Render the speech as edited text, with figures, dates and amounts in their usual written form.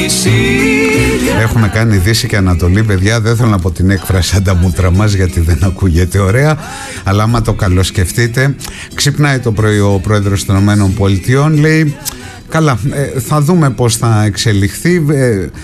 Έχουμε κάνει Δύση και Ανατολή, παιδιά. Δεν θέλω να πω την έκφραση σαν τα μούτρα μας, γιατί δεν ακούγεται ωραία. Αλλά άμα το καλοσκεφτείτε, ξυπνάει το πρωί ο πρόεδρος των ΗΠΑ, λέει: καλά, θα δούμε πώς θα εξελιχθεί.